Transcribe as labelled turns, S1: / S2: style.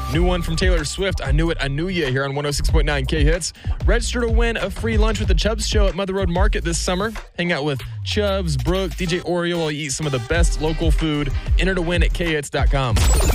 S1: New one from Taylor Swift, I Knew It, I Knew Ya, here on 106.9 K-Hits. Register to win a free lunch with the Chubbs Show at Mother Road Market this summer. Hang out with Chubbs, Brooke, DJ Oreo while you eat some of the best local food. Enter to win at khits.com.